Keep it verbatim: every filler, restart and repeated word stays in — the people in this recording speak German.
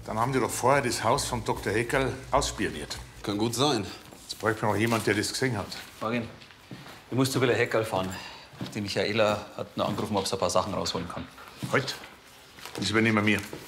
Dann haben die doch vorher das Haus von Doktor Heckerl ausspioniert. Kann gut sein. Jetzt bräuchte man noch jemand, der das gesehen hat. Morgen. Ich muss zu Wille Heckerl fahren. Die Michaela hat nur angerufen, ob sie ein paar Sachen rausholen kann. Halt. Das übernehmen wir.